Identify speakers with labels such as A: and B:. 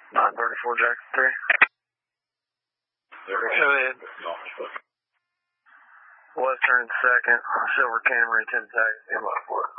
A: 934 Jackson 3. Go ahead. Western 2nd, Silver Camry, 10 tags, 10 by 4.